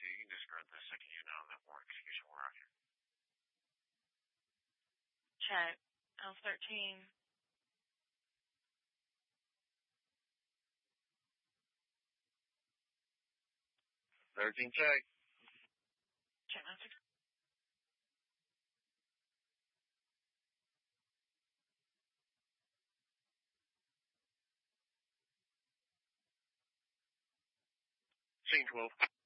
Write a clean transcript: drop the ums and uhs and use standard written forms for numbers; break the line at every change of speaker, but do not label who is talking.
You can just grab the second unit on that more execution we're on here.
Check. L13.
13 check.
Check L6.
Scene 12.